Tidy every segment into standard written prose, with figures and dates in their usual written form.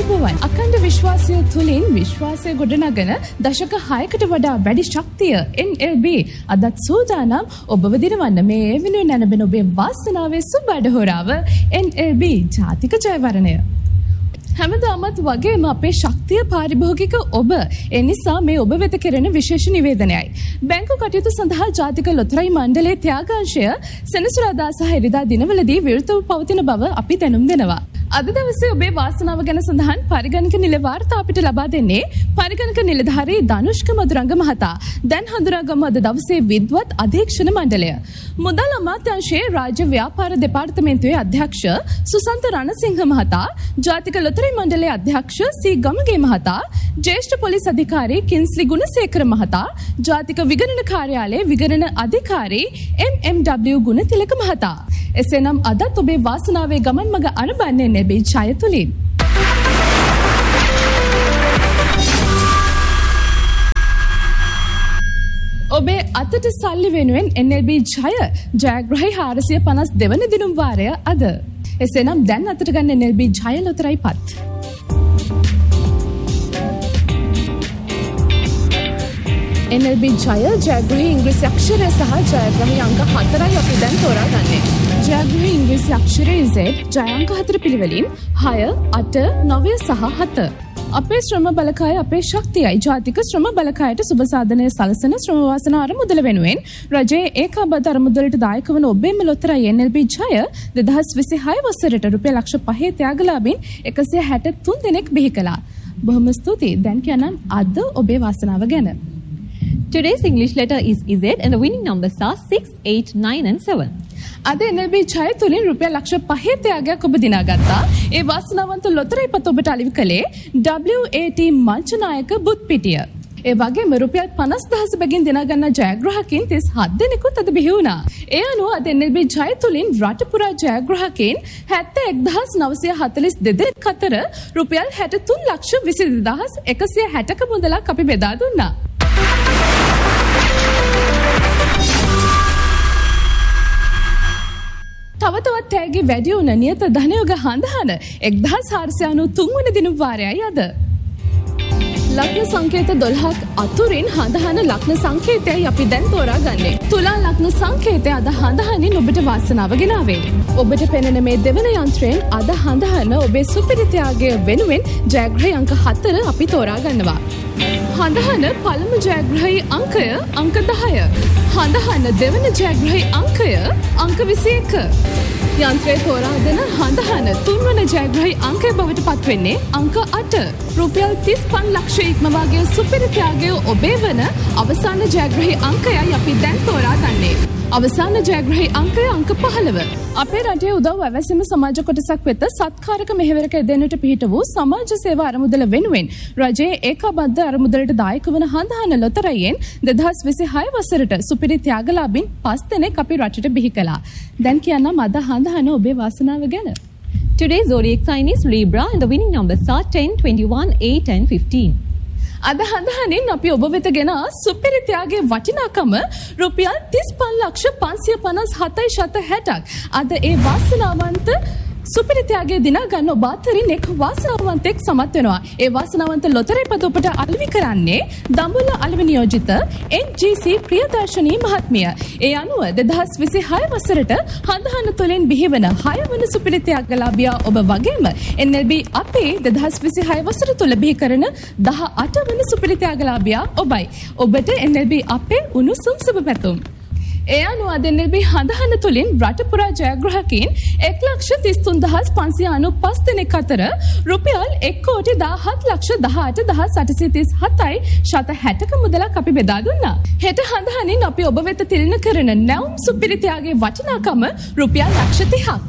ආයුබෝවන්. අඛණ්ඩ විශ්වාසය තුලින් විශ්වාසය ගොඩනගන දශක 6කට වඩා වැඩි ශක්තිය NLB අදත් සූදානම් ඔබව දිනවන්න මේ වෙනුවෙන් නැනබෙන ඔබේ වාසනාවේ සුබ අඩහොරාව NLB ජාතික ජයවරණය. හැමදාමත් වගේම අපේ ශක්තිය පාරිභෝගික ඔබ. ඒ නිසා මේ ඔබ වෙත කෙරෙන විශේෂ නිවේදනයයි. බැංකු කටයුතු සඳහා ජාතික ලොතරැයි මණ්ඩලයේ ත්‍යාගාංශය සෙනසුරාදා සහ ඉරිදා දිනවලදී විවෘතව පවතින බව අපි දැනුම් දෙනවා. අද දවසේ ඔබේ වාසනාව ගැන සඳහන් පරිගණක නිල වාර්තා අපිට ලබා දෙන්නේ පරිගණක නිලධාරී ධනුෂ්ක මදුරංග මහතා. දැන් හඳුනාගමු අද දවසේ විද්වත් අධීක්ෂණ මණ්ඩලය. මුදල් අමාත්‍යාංශයේ රාජ්‍ය ව්‍යාපාර දෙපාර්තමේන්තුවේ අධ්‍යක්ෂ සුසන්ත රණසිංහ මහතා, ජාතික ලොතරැයි මණ්ඩලයේ අධ්‍යක්ෂ සී ගමගේ මහතා, ජ්‍යෙෂ්ඨ පොලිස් අධිකාරී කින්ස්ලි ගුණසේකර මහතා, ජාතික විගණන කාර්යාලයේ විගණන අධිකාරී MMW ගුණතිලක මහතා. එසේනම් අදත් ඔබේ වාසනාවේ ගමන් මඟ අරඹන්නේ නැබේ ඡය තුලින්. ඔබේ අතට සල්ලි වෙනුවෙන් NLB ඡය ජයග්‍රහී 452 වන දිනුම් වාරය අද. එසේනම් දැන් අතට ගන්න NLB ඡය ලොතරැයි පත්. NLB ඡය ජයග්‍රහී ඉංග්‍රීසි අක්ෂරය සහ ජයග්‍රහී අංක 4යි අපි දැන් තෝරාගන්නේ. ජයග්‍රහී ඉංග්‍රීසි අක්ෂරය Z ජයාංක 4 පිළිවෙලින් 6, 8, 9 සහ 7. අපේ ශ්‍රම බලකාය අපේ ශක්තියයි. ජාතික ශ්‍රම බලකායට සුබ සාධනය සලසන ශ්‍රම වාසනා අරමුදල වෙනුවෙන් රජයේ ඒකාබද්ධ අරමුදලට දායක වන ඔබේම ලොතරැයි NLB ඡය 2026 වසරට රුපියල් ලක්ෂ 5 ත්‍යාගලාභීන් 163 දෙනෙක් බිහි කළා. බොහොම ස්තුතියි. දැන් කියන්නම් අද ඔබේ වාසනාව ගැන. Today's English letter is Z and the winning numbers are 6, 8, 9 and 7. අද NLB ඡය තුලින් රුපියල් ලක්ෂ 5 ත්‍යාගයක් ඔබ දිනාගත්තා. ඒ වාසනාවන්ත ලොතරැයි පත ඔබට අලිවි කළේ WAT මංචනායක බුත්පිටිය. ඒ වගේම රුපියල් 50,000 බැගින් දිනා ගන්න ජයග්‍රාහකයන් 37 දෙනෙකුත් අද බිහි වුණා. ඒ අනුව අද NLB ඡය තුලින් රට පුරා ජයග්‍රාහකයන් 71,942 දෙනෙක් අතර රුපියල් 63,22,160ක මුදලක් අපි බෙදා දුන්නා. තව තවත් තෑගි වැඩි වුණ නියත ධනයෝග හඳහන 1493 වන දිනුම් වාරයයි අද. ලග්න සංකේත 12ක් අතුරින් හඳහන ලග්න සංකේතයයි අපි දැන් තෝරාගන්නේ. තුලා ලග්න සංකේතය අද හඳහනින් ඔබට වාසනාව ගෙනාවේ. ඔබට පෙනෙන මේ දෙවන යන්ත්‍රයෙන් අද හඳහන ඔබේ සුපිරිතයාගේ වෙනුවෙන් ජයග්‍රහී අංක 4 අපි තෝරාගන්නවා. හඳහන පළමු ජයග්‍රහී අංකය අංක 10. හඳහන දෙවන ජයග්‍රහී අංකය අංක 21. යන්ත්‍රයේ තෝරා දෙන හඳහන තුන්වන ජයග්‍රහී අංකය බවට පත්වෙන්නේ අංක 8. රුපියල් 35 ලක්ෂ ඉක්මවාගේ සුපිරිතයාගේ ඔබේ වන අවසාන ජයග්‍රහී අංකයයි අපි දැන් තෝරාගන්නේ. අවසාන ජයග්‍රහී අංකය අංක 15. අපේ රටේ උදව් අවැසීම සමාජ කොටසක් වෙත සත්කාරක මෙහෙවරක යෙදෙන්නට පිහිට වූ සමාජ සේවා අරමුදල වෙනුවෙන් රජයේ ඒකාබද්ධ අරමුදලට දායක වන හඳහන ලොතරැයියෙන් 2026 වසරට සුපිරි ත්‍යාගලාභීන් 5 දෙනෙක් අපි රටට බිහි කළා. දැන් කියන්නම් අද හඳහන ඔබේ වාසනාව ගැන. Today's zodiac sign is Libra and the winning numbers are 10, 21, 8 and 15. අද හඳහනින් අපි ඔබ වෙත ගෙන සුපිරිතයාගේ වටිනාකම රුපියල් 35,557,760ක්. අද ඒ වාසනාවන්ත සුපිරිතයාගේ දිනා ගන්න ඔබ අතරින් එක් වාසනාවන්තෙක් සමත් වෙනවා. ඒ වාසනාවන්ත ලොතරැයි පත ඔබට අලෙවි කරන්නේ දඹුල්ල අලෙවි නියෝජිත NGC ප්‍රියදර්ශනී මහත්මිය. ඒ අනුව 2026 වසරට හඳහන තුලින් බිහිවන 6 වන සුපිරිතයාගලාභියා ඔබ වගේම NLB අපේ 2026 වසර තුල බිහි කරන 18 වන සුපිරිතයාගලාභියා ඔබයි. ඔබට NLB අපේ උණුසුම් සුබ පැතුම්. ඒ අනුව අද NLB හඳහන තුලින් රට පුරා ජයග්‍රාහකයන් 1,33,595 දෙනෙක් අතර රුපියල් 1,17,18,837යි 60ක මුදලක් අපි බෙදා දුන්නා. හෙට හඳහනින් අපි ඔබ වෙත තිළින කරන නැවුම් සුපිරිතයාගේ වටිනාකම රුපියල් ලක්ෂ 30ක්.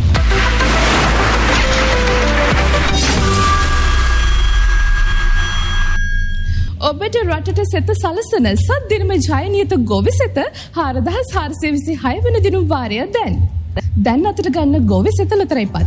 ඔබට රටට සෙත සලසන සද්දිනම ජයනියත ගොවිසෙත 4,426 වන දිනුම් වාරය දැන්. දැන් අතට ගන්න ගොවිසෙත ලොතරැයි පත්.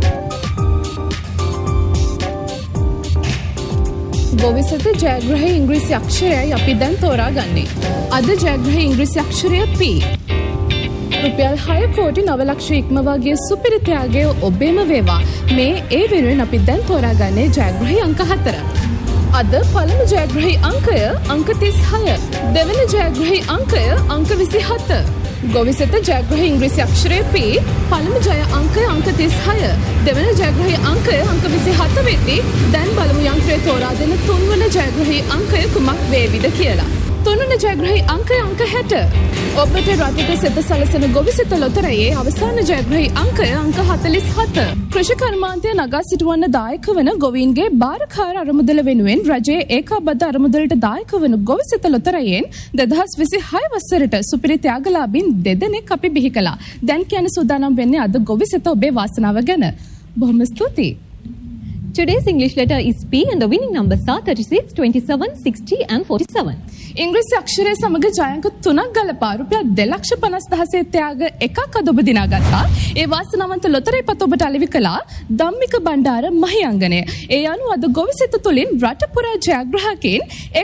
ගොවිසෙත ජයග්‍රහී ඉංග්‍රීසි අක්ෂරයයි අපි දැන් තෝරාගන්නේ. අද ජයග්‍රහී ඉංග්‍රීසි අක්ෂරය P. රුපියල් 6 කෝටි 9 ලක්ෂ ඉක්මවාගේ සුපිරි ත්‍යාගය ඔබේම වේවා. මේ ඒ වෙනුවෙන් අපි දැන් තෝරාගන්නේ ජයග්‍රහී අංක 4. අද පළමු ජයග්‍රහී අංකය අංක 36. දෙවන ජයග්‍රහී අංකය අංක 27. ගොවිසෙත ජයග්‍රහී ඉංග්‍රීසි අක්ෂරය P. පළමු ජය අංකය අංක 36. දෙවන ජයග්‍රහී අංකය අංක 27 වෙද්දී දැන් බලමු යන්ත්‍රය තෝරා දෙන තුන්වන ජයග්‍රහී අංකය කුමක් වේවිද කියලා. තුන්වන ජයග්‍රහී අංකය අංක 60. ඔබට රටට සෙත සලසන ගොවිසෙත ලොතරැයේ අවසාන ජයග්‍රහී අංකය අංක 47. කෘෂි කර්මාන්තය නගා සිටුවන්න දායක වන ගොවීන්ගේ භාරකාර අරමුදල වෙනුවෙන් රජයේ ඒකාබද්ධ අරමුදලට දායක වන ගොවිසෙත ලොතරැයෙන් 2026 වසරට සුපිරි ත්‍යාගලාභීන් දෙදෙනෙක් අපි බිහි කළා. දැන් කියන සූදානම් වෙන්නේ අද ගොවිසෙත ඔබේ වාසනාව ගැන. බොහොම ස්තුතියි. Today's English letter is P and the winning numbers are 36, 27, 60 and 47. ඉංග්‍රීසි අක්ෂරය සමග ජයංක 3ක් ගලපා රුපියල් 2,50,000 ත්‍යාග එකක් අද ඔබ දිනාගත්තා. ඒ වාසනාවන්ත ලොතරැයි පත ඔබට අලෙවි කළා ධම්මික බණ්ඩාර මහියංගනය. ඒ අනුව අද ගොවිසෙත තුලින් රට පුරා ජයග්‍රාහකයන්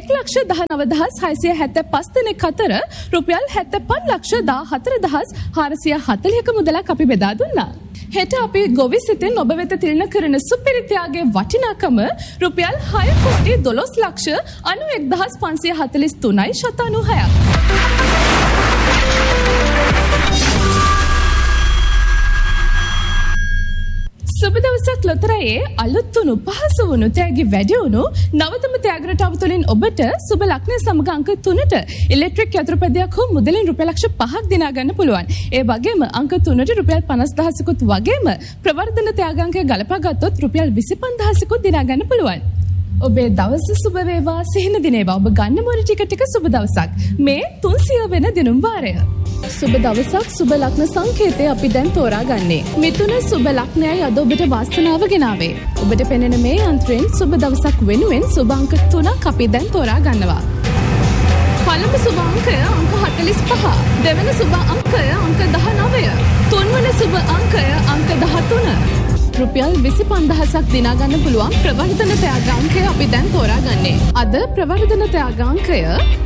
1,19,675 දෙනෙක් අතර රුපියල් 75,14,440ක මුදලක් අපි බෙදා දුන්නා. හෙට අපි ගොවිසෙතෙන් ඔබ වෙත තිරණ කරන සුපිරි ත්‍යාගයේ වටිනාකම රුපියල් 6 කෝටි 12 ලක්ෂ 91,543යි 96ක්. සුබ දවසක් ලොතරැයේ අලුත් වුණු පහසු වුණු තෑගි වැඩි වුණු නවතම ත්‍යාග රටාව තුළින් ඔබට සුබ ලග්නය සමග අංක 3ට ඉලෙක්ට්‍රික් යතුරුපැදියක් හෝ මුදලින් රුපියල් ලක්ෂ 5ක් දිනා ගන්න පුළුවන්. ඒ වගේම අංක 3ට රුපියල් 50,000කුත් වගේම ප්‍රවර්ධන ත්‍යාගාංකය ගලපා ගත්තොත් රුපියල් 25,000කුත් දිනා ගන්න පුළුවන්. ඔබේ දවස සුබ වේවා සිහින දිනේවා. ඔබ ගන්න මොන ටික සුබ දවසක්. මේ 300 වෙන දිනුම් වාරය. සුබ දවසක් සුබ ලග්න සංකේතය අපි දැන් තෝරාගන්නේ. මිථුන සුබ ලග්නයයි අද ඔබට වාසනාව ගෙනාවේ. ඔබට පෙනෙන මේ යන්ත්‍රයෙන් සුබ දවසක් වෙනුවෙන් සුබ අංක 3ක් අපි දැන් තෝරා ගන්නවා. පළමු සුබ අංකය අංක 45. දෙවන සුබ අංකය අංක 19. තුන්වන සුබ අංකය අංක 13. රුපියල් 25,000ක් දිනා ගන්න පුළුවන් ප්‍රවර්ධන ත්‍යාගාංකය අපි දැන් තෝරාගන්නේ. අද ප්‍රවර්ධන ත්‍යාගාංකය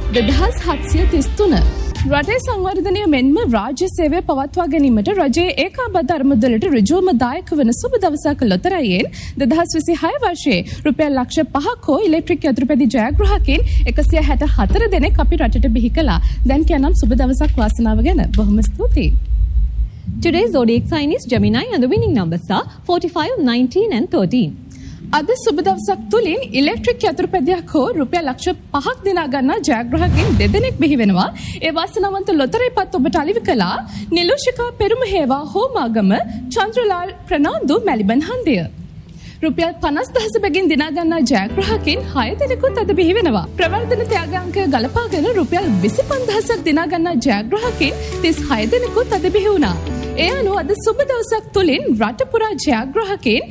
2,733. රටේ සංවර්ධනය මෙන්ම රාජ්‍ය සේවය පවත්වා ගැනීමට රජයේ ඒකාබද්ධ අරමුදලට ඍජුවම දායක වන සුබ දවසක ලොතරැයෙන් 2026 වර්ෂයේ රුපියල් ලක්ෂ 5ක් හෝ ඉලෙක්ට්‍රික් යතුරුපැදි ජයග්‍රාහකයන් 164 දෙනෙක් අපි රටට බිහි කළා. දැන් කියනම් සුබ දවසක් වාසනාව ගැන. බොහොම ස්තුතියි. Today's zodiac sign is Gemini and the winning numbers are 45, 19 and 13. අද සුබ දවසක් තුලින් ඉලෙක්ට්‍රික් යතුරුපැදියක් හෝ රුපියල් ලක්ෂ 5ක් දිනා ගන්නා ජයග්‍රාහකයන් දෙදෙනෙක් බිහි වෙනවා. ඒ වාසනාවන්ත ලොතරැයි පත් ඔබට අලෙවි කළා නිලෝෂිකා පෙරමුහේවා හෝමාගම චන්ද්‍රලාල් ප්‍රනාන්දු මැලිබන් හන්දිය. රුපියල් 50,000 බැගින් දිනා ගන්නා ජයග්‍රාහකයන් 6 දෙනෙකුත් අද බිහි වෙනවා. ප්‍රවර්ධන ත්‍යාගාංකය ගලපාගෙන රුපියල් 25,000ක් දිනා ගන්නා ජයග්‍රාහකයන් 36 දෙනෙකුත් අද බිහි වුණා. ඒ අනුව අද සුබ දවසක් තුලින් රට පුරා ජයග්‍රාහකයන්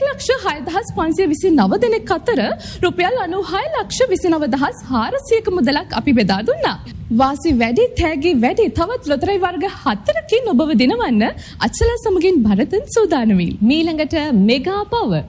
1,06,529 දෙනෙක් අතර රුපියල් 96,29,400ක මුදලක් අපි බෙදා දුන්නා. වාසි වැඩි තෑගි වැඩි තවත් ලොතරැයි වර්ග 4කින් ඔබව දිනවන්න අචලා සමගින් භරතන් සූදානමින්. මීළඟට මෙගා පවර්.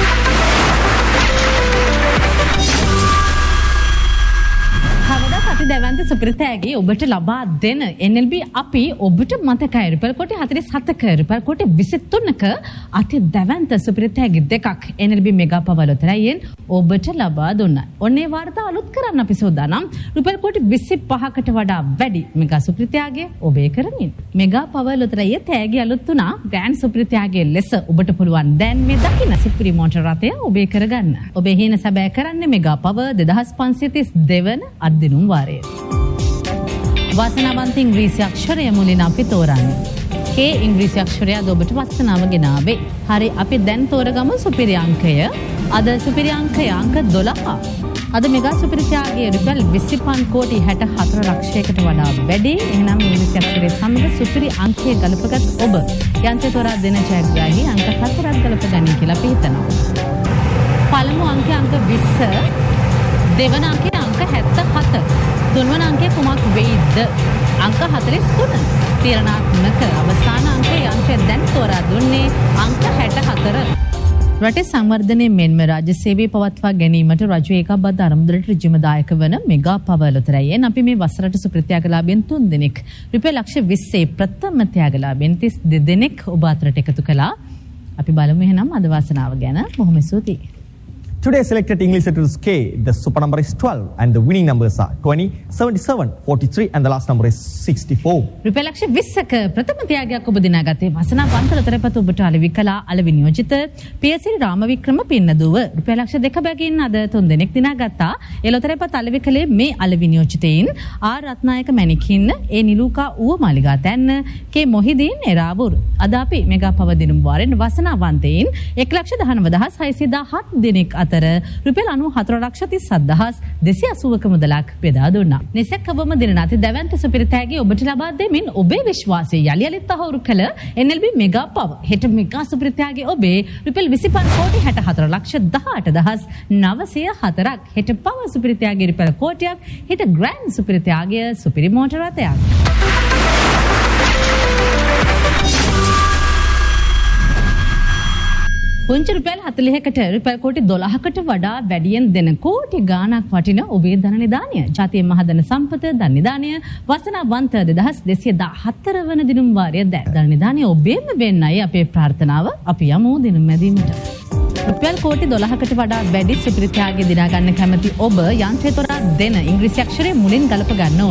අති දැවන්ත සුපිරි තෑගි ඔබට ලබා දෙන NLB අපි ඔබට මතකයි රුපියල් කොටි 47ක රුපියල් කොටි 23ක අති දැවන්ත සුපිරි තෑගි දෙකක් NLB මෙගා පවර් ලොතරැයියෙන් ඔබට ලබා දුන්නා. ඔන්නේ වාර්තා අලුත් කරන්න අපි සූදානම් රුපියල් කොටි 25කට වඩා වැඩි මෙගා සුපිරි තෑගි ඔබේ කරමින්. මෙගා පවර් ලොතරැයියේ තෑගි අලුත් වුණා. ග්‍රෑන්ඩ් සුපිරි තෑගියේ ලෙස ඔබට පුළුවන් දැන් මේ දකින්න සුපිරි මෝටර රථය ඔබේ කරගන්න. ඔබේ හින සැබෑ කරන්නේ මෙගා පවර් 2532 වන අත්දිනුම් වාරය. වාසනාවන්ත ඉංග්‍රීසි අක්ෂරය මුලින් අපි තෝරන්නේ. K ඉංග්‍රීසි අක්ෂරය අද ඔබට වාසනාව ගෙනාවේ. හරි අපි දැන් තෝරගමු සුපිරි අංකය. අද සුපිරි අංකය අංක 12. අද මෙගා සුපිරි ත්‍යාගයේ රුපියල් 25 කෝටි 64 ලක්ෂයකට වඩා වැඩි. එහෙනම් ඉංග්‍රීසි අක්ෂරය සමග සුපිරි අංකය ගලපගත් ඔබ යන්ත්‍රය තෝරා දෙන ජයග්‍රාහී අංක 4ක් ගලප ගන්න කියලා අපි හිතනවා. පළමු අංකය අංක 20. දෙවන අංකය අංක 77. තුන්වන අංකය කුමක් වෙයිද? අංක 43. තීරණාත්මක අවසාන අංකය යන්ත්‍රය දැන් තෝරා දුන්නේ අංක 64. රටේ සංවර්ධනය මෙන්ම රාජ්‍ය සේවය පවත්වා ගැනීමට රජු ඒකාබද්ධ අරමුදලට ඍජුම දායක වන මෙගා පවර් ලොතරැයියෙන් අපි මේ වසරට සුපිරි ත්‍යාගලාභීන් 3 දෙනෙක් රුපියල් ලක්ෂ 20 ප්‍රථම ත්‍යාගලාභීන් 32 දෙනෙක් ඔබ අතරට එකතු කළා. අපි බලමු එහෙනම් අද වාසනාව ගැන. බොහොම ස්තුතියි. Today's selected English letters K. The super number is 12 and the winning numbers are 20, 77, 43 and the last number is 64. රුපියල් ලක්ෂ 20ක ප්‍රථම ත්‍යාගයක් ඔබ දිනාගත්තේ වසනාවන්ත ලොතරැපත ඔබට අලෙවි කළා අලෙවි නියෝජිත පියසිරි රාමවික්‍රම පින්නදුව රුපියල් ලක්ෂ 2 බැගින් අද 3 දෙනෙක් දිනාගත්තා. ඒ ලොතරැපත අලෙවි කළේ මේ අලෙවි නියෝජිතයින් ආර් රත්නායක මැණිකින් ඒ නිලූකා ඌව මාලිගා තැන්න කේ මොහිදීන් එරාවුර්. අද අපි මෙගා පව දිනුම් වාරෙන් වසනාවන්තයින් 1,19,617 දෙනෙක් අතර රුපියල් 94,37,280ක මුදලක් බෙදා දුන්නා. නිසැකවම දිනනාති දැවැන්ත සුපිරි තෑගි ඔබට ලබා දෙමින් ඔබේ විශ්වාසය යලි යලිත් තහවුරු කළ NLB මෙගා පව හෙට මෙගා සුපිරි තෑගි ඔබේ රුපියල් 25,64,18,904ක් හෙට පව සුපිරි තෑගි රුපියල් කෝටියක් හෙට ග්‍රෑන්ඩ් සුපිරි තෑගි සුපිරි මෝටර රථයක්. පුංචි රුපියල් 40කට රුපියල් කෝටි 12කට වඩා වැඩියෙන් දෙන කෝටි ගාණක් වටින ඔබේ ධන නිධානය. ජාතිය මහධන සම්පත ධන නිධානය වසනාවන්ත 2214 වන දිනුම් වාරය ධන නිධානය ඔබේම වෙන්නයි අපේ ප්‍රාර්ථනාව. අපි යමු දිනුම් මැදීමට. රුපියල් කෝටි 12කට වඩා වැඩි සුපිරි ත්‍යාගය දිනා ගන්න කැමති ඔබ යන්ත්‍රය තොරා දෙන ඉංග්‍රීසි අක්ෂරය මුලින් ගලප ගන්න